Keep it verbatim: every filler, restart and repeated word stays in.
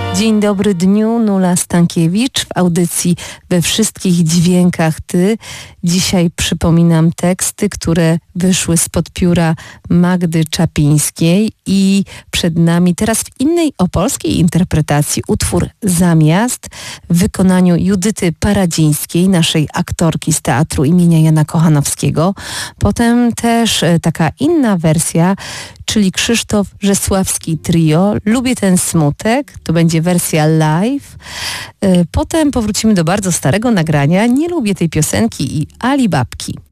Dzień dobry dniu, Nula Stankiewicz w audycji We wszystkich dźwiękach Ty. Dzisiaj przypominam teksty, które wyszły spod pióra Magdy Czapińskiej i przed nami teraz w innej opolskiej interpretacji utwór Zamiast w wykonaniu Judyty Paradzińskiej, naszej aktorki z Teatru imienia Jana Kochanowskiego. Potem też taka inna wersja, czyli Krzysztof Rzesławski Trio. Lubię ten smutek, to będzie wersja live. Potem powrócimy do bardzo starego nagrania. Nie lubię tej piosenki i Ali Babki.